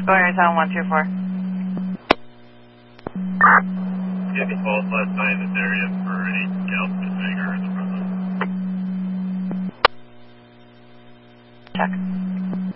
Go ahead, 7124. Getting calls last night in this area for any scouts missing or in the present. Check.